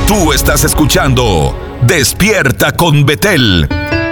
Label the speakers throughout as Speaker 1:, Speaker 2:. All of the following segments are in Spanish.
Speaker 1: Tú estás escuchando Despierta con Betel.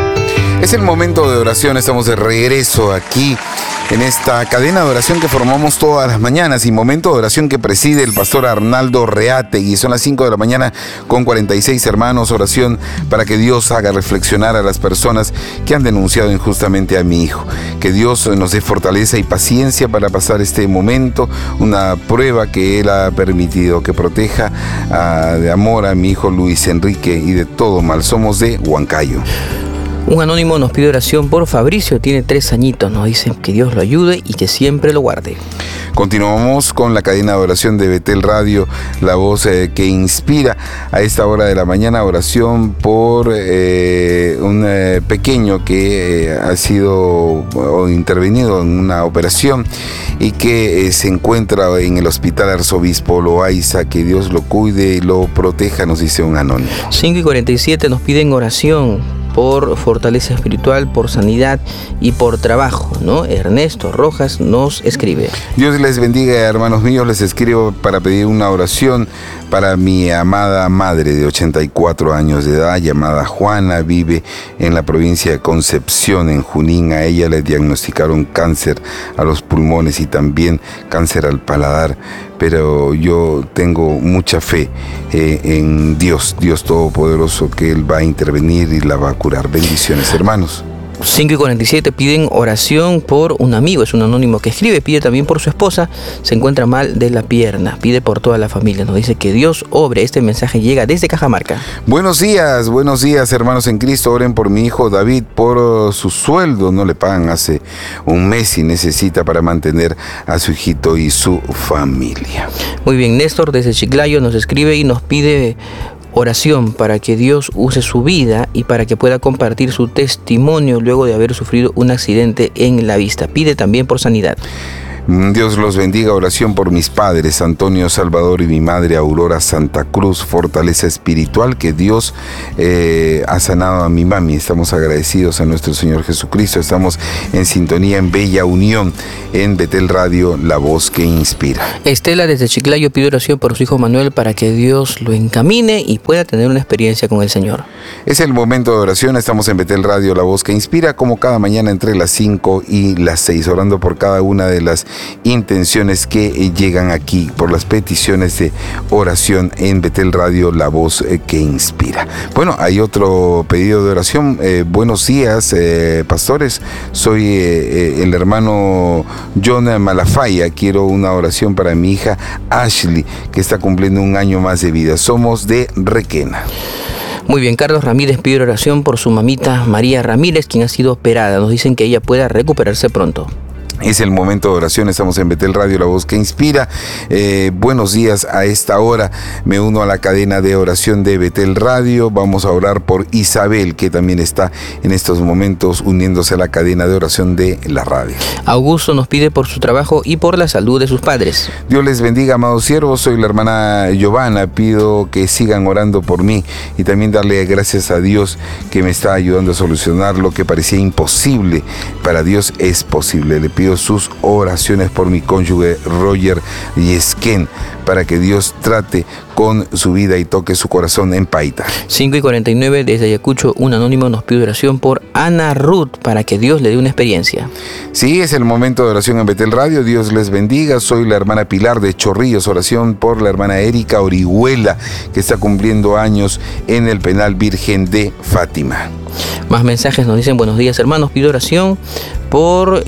Speaker 2: Es el momento de oración, estamos de regreso aquí en esta cadena de oración que formamos todas las mañanas y momento de oración que preside el pastor Arnaldo Reategui. Son las 5 de la mañana con 46 hermanos, oración para que Dios haga reflexionar a las personas que han denunciado injustamente a mi hijo. Que Dios nos dé fortaleza y paciencia para pasar este momento, una prueba que Él ha permitido, que proteja de amor a mi hijo Luis Enrique y de todo mal. Somos de Huancayo.
Speaker 3: Un anónimo nos pide oración por Fabricio, tiene 3 añitos, nos dice que Dios lo ayude y que siempre lo guarde.
Speaker 2: Continuamos con la cadena de oración de Betel Radio, la voz que inspira. A esta hora de la mañana, oración por un pequeño que ha sido intervenido en una operación y que se encuentra en el Hospital Arzobispo Loaiza. Que Dios lo cuide y lo proteja, nos dice un anónimo.
Speaker 3: 5:47 nos piden oración por fortaleza espiritual, por sanidad y por trabajo, ¿no? Ernesto Rojas nos escribe.
Speaker 2: Dios les bendiga, hermanos míos. Les escribo para pedir una oración para mi amada madre de 84 años de edad, llamada Juana. Vive en la provincia de Concepción, en Junín. A ella le diagnosticaron cáncer a los pulmones y también cáncer al paladar. Pero yo tengo mucha fe en Dios Todopoderoso, que Él va a intervenir y la va a curar. Bendiciones, hermanos.
Speaker 3: 5:47 piden oración por un amigo, es un anónimo que escribe, pide también por su esposa, se encuentra mal de la pierna, pide por toda la familia, nos dice que Dios obre. Este mensaje llega desde Cajamarca.
Speaker 2: Buenos días, hermanos en Cristo. Oren por mi hijo David, por su sueldo, no le pagan hace un mes y necesita para mantener a su hijito y su familia.
Speaker 3: Muy bien, Néstor desde Chiclayo nos escribe y nos pide oración para que Dios use su vida y para que pueda compartir su testimonio luego de haber sufrido un accidente en la vista. Pide también por sanidad.
Speaker 2: Dios los bendiga. Oración por mis padres, Antonio Salvador, y mi madre Aurora Santa Cruz. Fortaleza espiritual, que Dios ha sanado a mi mami. Estamos agradecidos a nuestro Señor Jesucristo. Estamos en sintonía, en bella unión, en Betel Radio, la voz que inspira.
Speaker 3: Estela desde Chiclayo pide oración por su hijo Manuel para que Dios lo encamine y pueda tener una experiencia con el Señor.
Speaker 2: Es el momento de oración. Estamos en Betel Radio, la voz que inspira, como cada mañana entre las 5 y las 6, orando por cada una de las intenciones que llegan aquí, por las peticiones de oración en Betel Radio, la voz que inspira. Bueno, hay otro pedido de oración. Buenos días, pastores. Soy el hermano John Malafaya. Quiero una oración para mi hija Ashley, que está cumpliendo un año más de vida. Somos de Requena.
Speaker 3: Muy bien, Carlos Ramírez pide oración por su mamita María Ramírez, quien ha sido operada. Nos dicen que ella pueda recuperarse pronto.
Speaker 2: Es el momento de oración, estamos en Betel Radio, la voz que inspira. Buenos días, a esta hora me uno a la cadena de oración de Betel Radio. Vamos a orar por Isabel, que también está en estos momentos uniéndose a la cadena de oración de la radio.
Speaker 3: Augusto nos pide por su trabajo y por la salud de sus padres.
Speaker 2: Dios les bendiga, amados siervos. Soy la hermana Giovanna. Pido que sigan orando por mí y también darle gracias a Dios, que me está ayudando a solucionar lo que parecía imposible. Para Dios es posible. Le pido sus oraciones por mi cónyuge Roger Yesquén, para que Dios trate con su vida y toque su corazón en Paita.
Speaker 3: 5:49 desde Ayacucho, un anónimo nos pide oración por Ana Ruth para que Dios le dé una experiencia.
Speaker 2: Sí, es el momento de oración en Betel Radio. Dios les bendiga. Soy la hermana Pilar de Chorrillos. Oración por la hermana Erika Orihuela, que está cumpliendo años en el penal Virgen de Fátima.
Speaker 3: Más mensajes nos dicen: buenos días, hermanos, pido oración por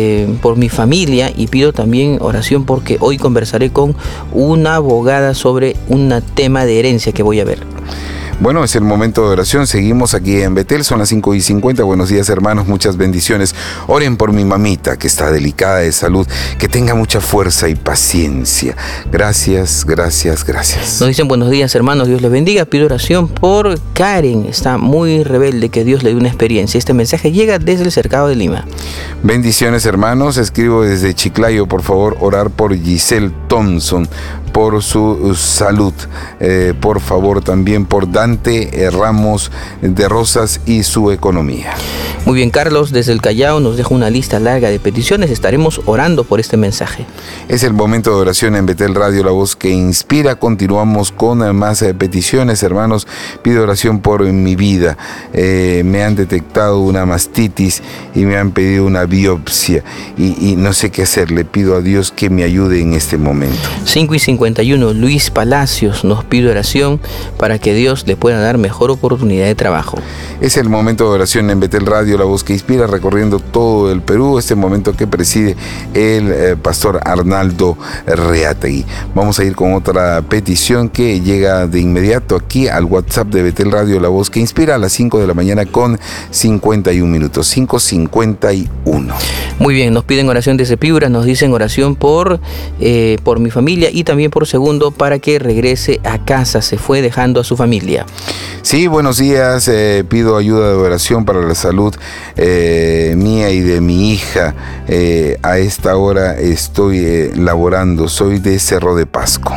Speaker 3: mi familia y pido también oración porque hoy conversaré con una abogada sobre un tema de herencia que voy a ver.
Speaker 2: Bueno, es el momento de oración. Seguimos aquí en Betel, son las 5:50. Buenos días, hermanos, muchas bendiciones. Oren por mi mamita, que está delicada de salud, que tenga mucha fuerza y paciencia. Gracias.
Speaker 3: Nos dicen: buenos días, hermanos, Dios les bendiga. Pido oración por Karen, está muy rebelde, que Dios le dé una experiencia. Este mensaje llega desde el Cercado de Lima.
Speaker 2: Bendiciones, hermanos. Escribo desde Chiclayo. Por favor, orar por Giselle Thompson, por su salud. Por favor, también por Dan Infante Ramos de Rosas y su economía.
Speaker 3: Muy bien, Carlos, desde el Callao nos deja una lista larga de peticiones. Estaremos orando por este mensaje.
Speaker 2: Es el momento de oración en Betel Radio, la voz que inspira. Continuamos con más peticiones, hermanos. Pido oración por mi vida. Me han detectado una mastitis y me han pedido una biopsia y no sé qué hacer. Le pido a Dios que me ayude en este momento.
Speaker 3: 5:51, Luis Palacios nos pide oración para que Dios le pueda dar mejor oportunidad de trabajo.
Speaker 2: Es el momento de oración en Betel Radio, la voz que inspira, recorriendo todo el Perú, este momento que preside el pastor Arnaldo Reategui. Vamos a ir con otra petición que llega de inmediato aquí al WhatsApp de Betel Radio, la voz que inspira, a las 5 de la mañana con 51 minutos, 5:51.
Speaker 3: Muy bien, nos piden oración desde Piura, nos dicen oración por mi familia y también por Segundo para que regrese a casa, se fue dejando a su familia.
Speaker 2: Sí, buenos días, pido ayuda de oración para la salud mía y de mi hija. A esta hora estoy laborando, soy de Cerro de Pasco.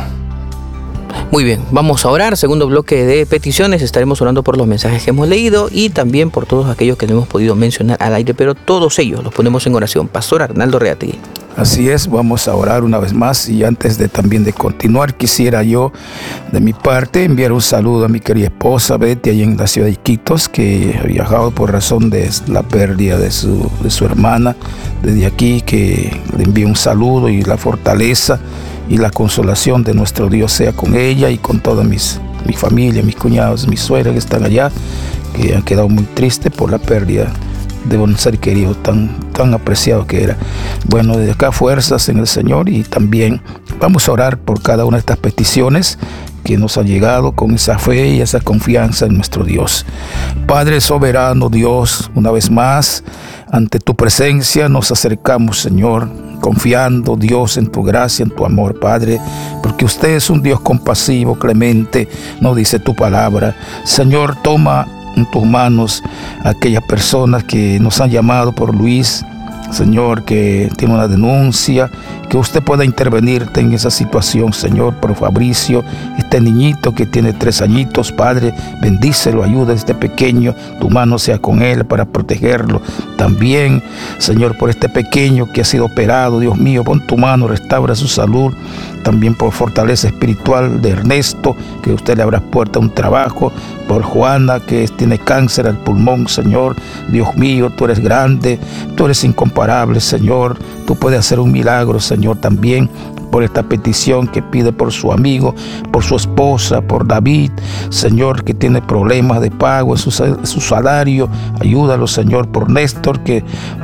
Speaker 3: Muy bien, vamos a orar. Segundo bloque de peticiones. Estaremos orando por los mensajes que hemos leído y también por todos aquellos que no hemos podido mencionar al aire, pero todos ellos los ponemos en oración. Pastor Arnaldo Reategui.
Speaker 4: Así es, vamos a orar una vez más, y antes de continuar, quisiera yo de mi parte enviar un saludo a mi querida esposa Betty allá en la ciudad de Iquitos, que ha viajado por razón de la pérdida de su hermana. Desde aquí que le envío un saludo y la fortaleza y la consolación de nuestro Dios sea con ella y con toda mi familia, mis cuñados, mi suegra que están allá, que han quedado muy tristes por la pérdida de un ser querido tan apreciado que era. Bueno, desde acá fuerzas en el Señor, y también vamos a orar por cada una de estas peticiones que nos han llegado con esa fe y esa confianza en nuestro Dios. Padre soberano Dios, una vez más ante tu presencia nos acercamos, Señor, confiando, Dios, en tu gracia, en tu amor, Padre, porque usted es un Dios compasivo, clemente, nos dice tu palabra. Señor, toma en tus manos a aquellas personas que nos han llamado por Luis, Señor, que tiene una denuncia, que usted pueda intervenir en esa situación, Señor, por Fabricio, este niñito que tiene 3 añitos, Padre, bendícelo, ayuda a este pequeño, tu mano sea con él para protegerlo. También, Señor, por este pequeño que ha sido operado, Dios mío, pon tu mano, restaura su salud. También por fortaleza espiritual de Ernesto, que usted le abra puerta a un trabajo. Por Juana, que tiene cáncer al pulmón, Señor. Dios mío, tú eres grande, tú eres incomparable, Señor. Tú puedes hacer un milagro, Señor, también por esta petición que pide por su amigo, por su esposa, por David, Señor, que tiene problemas de pago en su salario. Ayúdalo, Señor, por Néstor, que,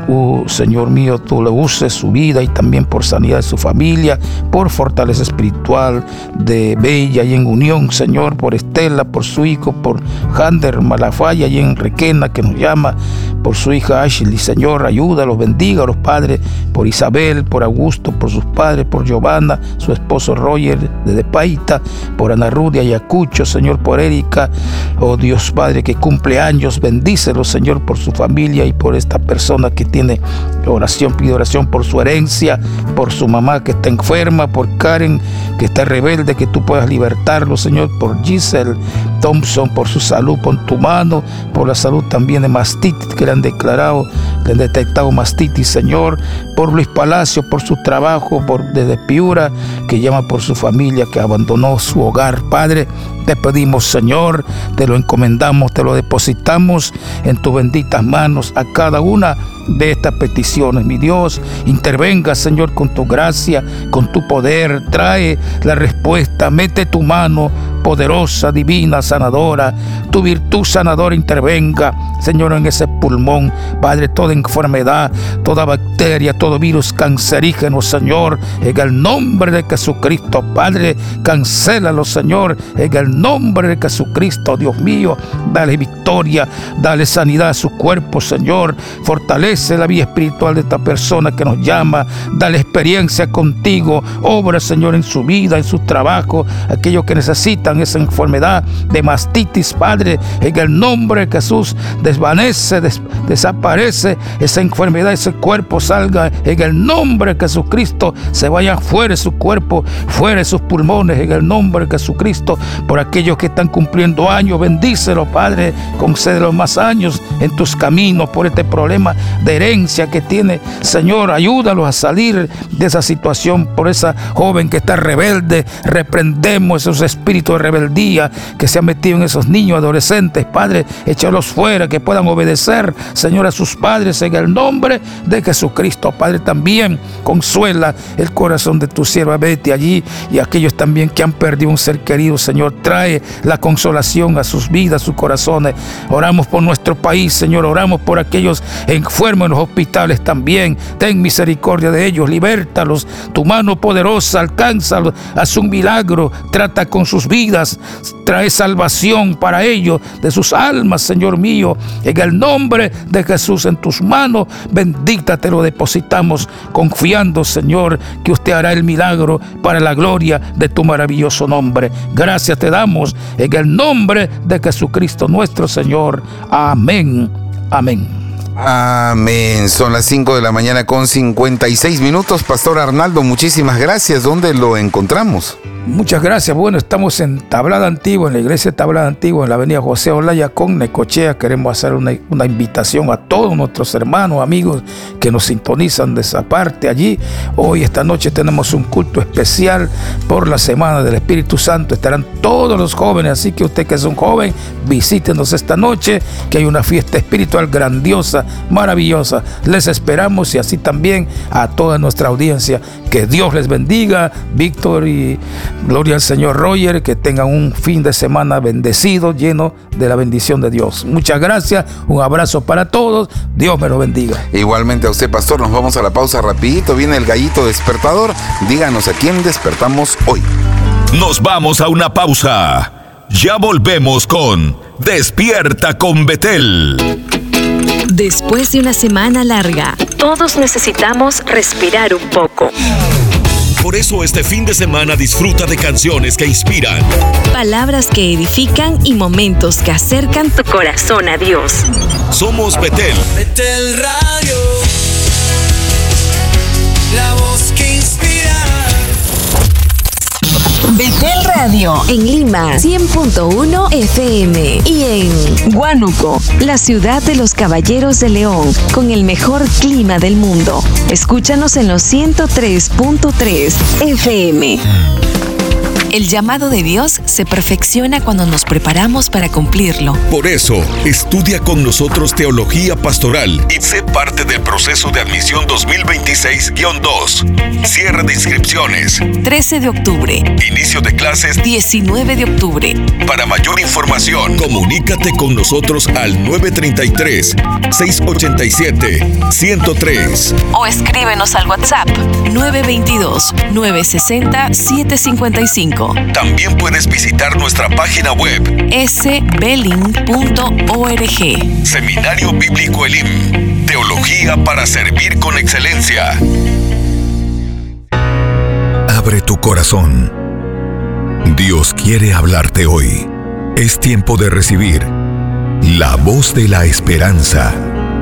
Speaker 4: Señor mío, tú le uses su vida, y también por sanidad de su familia, por fortaleza espiritual de Bella y en unión, Señor, por Estela, por su hijo, por Hander Malafaya y en Requena, que nos llama, por su hija Ashley, Señor, ayúdalos, bendiga a los padres, por Isabel, por Augusto, por sus padres, por Giovanna, su esposo Roger de Paita, por Ana Ruth de Ayacucho, Señor, por Erika, oh Dios Padre, que cumple años, bendícelo, Señor, por su familia y por esta persona que tiene oración, pide oración por su herencia, por su mamá que está enferma, por Karen que está rebelde, que tú puedas libertarlo, Señor, por Giselle Thompson, por su salud, pon tu mano, por la salud también de mastitis que le han declarado, le han detectado mastitis, Señor, por Luis Palacio, por su trabajo, desde Piura, que llama por su familia que abandonó su hogar. Padre, te pedimos, Señor, te lo encomendamos, te lo depositamos en tus benditas manos a cada una de estas peticiones. Mi Dios, intervenga, Señor, con tu gracia, con tu poder, trae la respuesta, mete tu mano poderosa, divina, sanadora, tu virtud sanadora intervenga, Señor, en ese pulmón, Padre, toda enfermedad, toda bacteria, todo virus cancerígeno, Señor, en el nombre de Jesucristo, Padre, cancélalo, Señor, en el nombre de Jesucristo, Dios mío, dale victoria, dale sanidad a su cuerpo, Señor, fortalece la vida espiritual de esta persona que nos llama, dale experiencia contigo, obra, Señor, en su vida, en su trabajo, aquellos que necesitan quitan esa enfermedad de mastitis, Padre, en el nombre de Jesús. Desvanece, desaparece esa enfermedad, ese cuerpo salga en el nombre de Jesucristo. Se vayan fuera de su cuerpo, fuera de sus pulmones, en el nombre de Jesucristo. Por aquellos que están cumpliendo años, bendícelo, Padre, concédelos más años en tus caminos. Por este problema de herencia que tiene, Señor, ayúdalos a salir de esa situación. Por esa joven que está rebelde, reprendemos esos espíritus de rebeldía que se han metido en esos niños, adolescentes, Padre, échalos fuera, que puedan obedecer, Señor, a sus padres en el nombre de Jesucristo. Padre, también consuela el corazón de tu sierva Betty allí, y aquellos también que han perdido un ser querido, Señor, trae la consolación a sus vidas, sus corazones. Oramos por nuestro país, Señor, oramos por aquellos enfermos en los hospitales también. Ten misericordia de ellos, libértalos, tu mano poderosa, alcánzalos, haz un milagro, trata con sus vidas, trae salvación para ellos, de sus almas, Señor mío, en el nombre de Jesús. En tus manos bendita te lo depositamos, confiando, Señor, que usted hará el milagro para la gloria de tu maravilloso nombre. Gracias te damos en el nombre de Jesucristo nuestro Señor. Amén. Amén.
Speaker 2: Amén. Son las 5 de la mañana con 56 minutos. Pastor Arnaldo, muchísimas gracias. ¿Dónde lo encontramos?
Speaker 4: Muchas gracias. Bueno, estamos en Tablada Antigua, en la iglesia Tablada Antigua, en la avenida José Olaya con Necochea. Queremos hacer una invitación a todos nuestros hermanos, amigos que nos sintonizan de esa parte allí. Hoy, esta noche, tenemos un culto especial por la Semana del Espíritu Santo. Estarán todos los jóvenes, así que usted que es un joven, visítenos esta noche, que hay una fiesta espiritual grandiosa, maravillosa. Les esperamos, y así también a toda nuestra audiencia. Que Dios les bendiga. Víctor y gloria al Señor Roger, que tengan un fin de semana bendecido, lleno de la bendición de Dios. Muchas gracias, un abrazo para todos, Dios me lo bendiga.
Speaker 2: Igualmente a usted, pastor. Nos vamos a la pausa rapidito, viene el gallito despertador. Díganos a quién despertamos hoy.
Speaker 1: Nos vamos a una pausa. Ya volvemos con Despierta con Betel.
Speaker 5: Después de una semana larga, todos necesitamos respirar un poco.
Speaker 1: Por eso este fin de semana disfruta de canciones que inspiran,
Speaker 5: palabras que edifican y momentos que acercan tu corazón a Dios.
Speaker 1: Somos Betel.
Speaker 6: Betel Radio, la voz que inspira.
Speaker 5: Betel Radio en Lima 100.1 FM y en Huánuco, la ciudad de los Caballeros de León, con el mejor clima del mundo. Escúchanos en los 103.3 FM. El llamado de Dios se perfecciona cuando nos preparamos para cumplirlo.
Speaker 1: Por eso, estudia con nosotros Teología Pastoral y sé parte del proceso de admisión 2026-2. Cierre de inscripciones
Speaker 5: 13 de octubre.
Speaker 1: Inicio de clases
Speaker 5: 19 de octubre.
Speaker 1: Para mayor información, comunícate con nosotros al 933-687-103.
Speaker 5: O escríbenos al WhatsApp 922-960-755.
Speaker 1: También puedes visitar nuestra página web
Speaker 5: sbelin.org.
Speaker 1: Seminario Bíblico Elim. Teología para servir con excelencia. Abre tu corazón. Dios quiere hablarte hoy. Es tiempo de recibir la voz de la esperanza.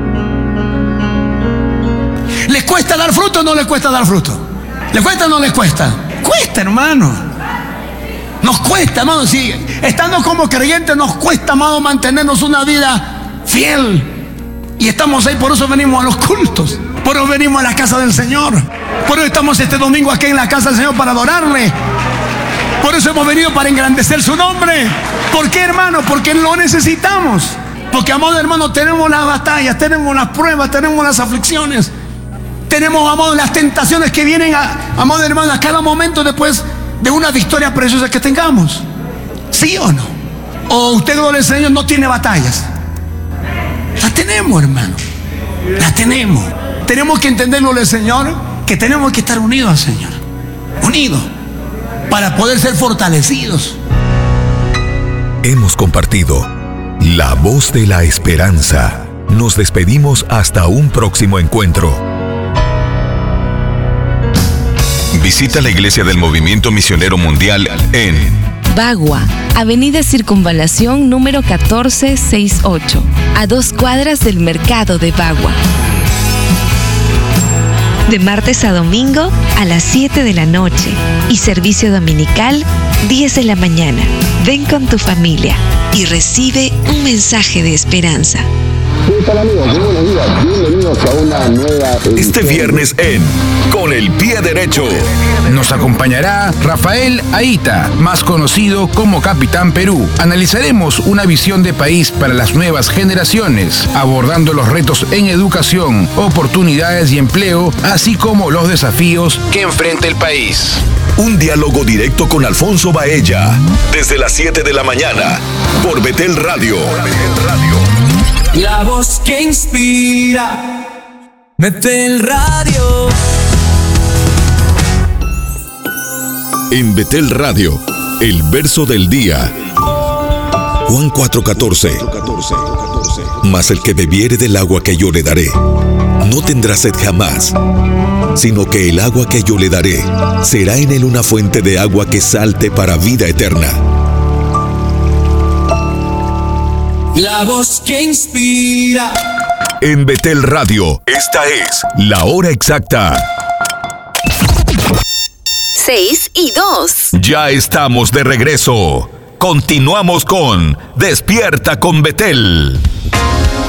Speaker 7: ¿Les cuesta dar fruto o no les cuesta dar fruto? ¿Les cuesta o no les cuesta? Cuesta, hermano. Nos cuesta, hermano. Si estando como creyentes nos cuesta, amado, mantenernos una vida fiel. Y estamos ahí, por eso venimos a los cultos. Por eso venimos a la casa del Señor. Por eso estamos este domingo aquí en la casa del Señor para adorarle. Por eso hemos venido para engrandecer su nombre. ¿Por qué, hermano? Porque lo necesitamos. Porque, amado hermano, tenemos las batallas, tenemos las pruebas, tenemos las aflicciones. Tenemos, amado, las tentaciones que vienen, amado hermano, a cada momento después de una victoria preciosa que tengamos. ¿Sí o no? ¿O usted, gloria al Señor, no tiene batallas? Las tenemos, hermano. Las tenemos. Tenemos que entenderlo, gloria al Señor, que tenemos que estar unidos al Señor. Unidos. Para poder ser fortalecidos.
Speaker 1: Hemos compartido la voz de la esperanza. Nos despedimos hasta un próximo encuentro. Visita la Iglesia del Movimiento Misionero Mundial en
Speaker 5: Bagua, Avenida Circunvalación número 1468, a 2 cuadras del Mercado de Bagua. De martes a domingo a las 7 de la noche y servicio dominical 10 de la mañana. Ven con tu familia y recibe un mensaje de esperanza.
Speaker 8: ¿Qué tal, amigos? Muy buenos días. Bienvenidos a una nueva edición.
Speaker 1: Este viernes en Con el Pie Derecho
Speaker 4: Nos acompañará Rafael Aita, más conocido como Capitán Perú. Analizaremos una visión de país para las nuevas generaciones, abordando los retos en educación, oportunidades y empleo, así como los desafíos que enfrenta el país.
Speaker 1: Un diálogo directo con Alfonso Baella, desde las 7 de la mañana, por Betel Radio.
Speaker 6: La voz que inspira, Betel Radio.
Speaker 1: En Betel Radio, el verso del día. Juan 4:14. Mas el que bebiere del agua que yo le daré, no tendrá sed jamás, sino que el agua que yo le daré será en él una fuente de agua que salte para vida eterna.
Speaker 6: La voz que inspira.
Speaker 1: En Betel Radio, esta es la hora exacta.
Speaker 5: 6:02.
Speaker 1: Ya estamos de regreso. Continuamos con Despierta con Betel.